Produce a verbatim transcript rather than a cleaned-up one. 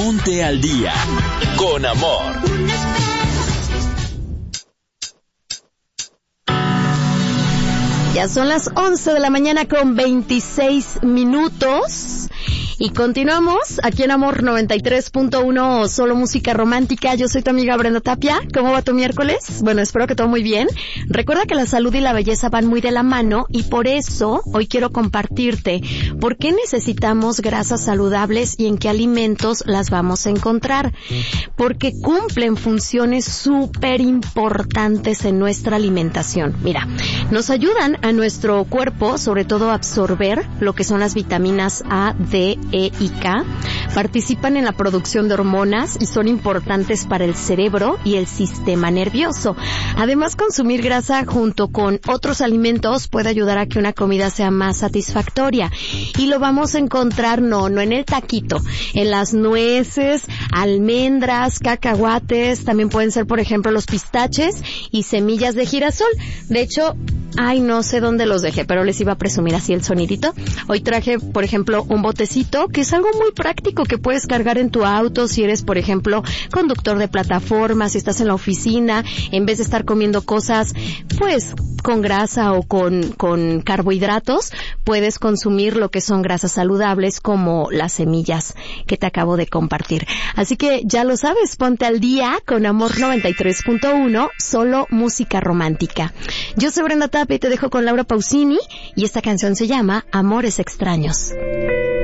Ponte al día con Amor. Ya son las once de la mañana con veintiséis minutos. Y continuamos aquí en Amor noventa y tres punto uno, solo música romántica. Yo soy tu amiga Brenda Tapia. ¿Cómo va tu miércoles? Bueno, espero que todo muy bien. Recuerda que la salud y la belleza van muy de la mano y por eso hoy quiero compartirte por qué necesitamos grasas saludables y en qué alimentos las vamos a encontrar. Porque cumplen funciones súper importantes en nuestra alimentación. Mira, nos ayudan a nuestro cuerpo, sobre todo a absorber lo que son las vitaminas A, D, E y K, participan en la producción de hormonas y son importantes para el cerebro y el sistema nervioso. Además, consumir grasa junto con otros alimentos puede ayudar a que una comida sea más satisfactoria. Y lo vamos a encontrar, no, no en el taquito, en las nueces, almendras, cacahuates, también pueden ser, por ejemplo, los pistaches y semillas de girasol. De hecho, ay, no sé dónde los dejé, pero les iba a presumir así el sonidito. Hoy traje, por ejemplo, un botecito que es algo muy práctico que puedes cargar en tu auto si eres, por ejemplo, conductor de plataforma, si estás en la oficina, en vez de estar comiendo cosas, pues, con grasa o con, con carbohidratos, puedes consumir lo que son grasas saludables como las semillas que te acabo de compartir. Así que ya lo sabes, ponte al día con Amor noventa y tres punto uno, solo música romántica. Yo soy Brenda Tapia y te dejo con Laura Pausini y esta canción se llama Amores Extraños.